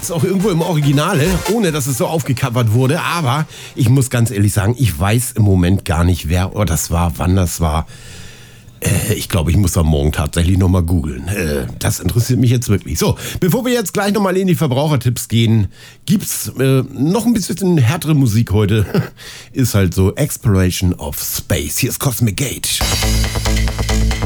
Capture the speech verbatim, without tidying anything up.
Ist auch irgendwo im Originale, ohne dass es so aufgecovert wurde. Aber ich muss ganz ehrlich sagen, ich weiß im Moment gar nicht, wer oh, das war, wann das war. Äh, ich glaube, ich muss am Morgen tatsächlich nochmal googeln. Äh, das interessiert mich jetzt wirklich. So, bevor wir jetzt gleich nochmal in die Verbrauchertipps gehen, gibt's äh, noch ein bisschen härtere Musik heute. Ist halt so Exploration of Space. Hier ist Cosmic Gate.